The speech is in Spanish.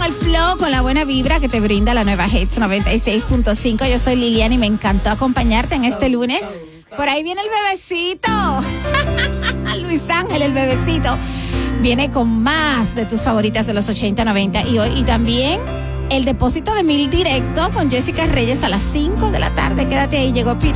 el flow, con la buena vibra que te brinda la nueva Hits 96.5. Yo soy Liliana y me encantó acompañarte en este lunes. Por ahí viene el bebecito. Luis Ángel, el bebecito. Viene con más de tus favoritas de los 80, 90 y hoy. Y también el depósito de 1000 directo con Jessica Reyes a las 5 de la tarde. Quédate ahí, llegó Peter.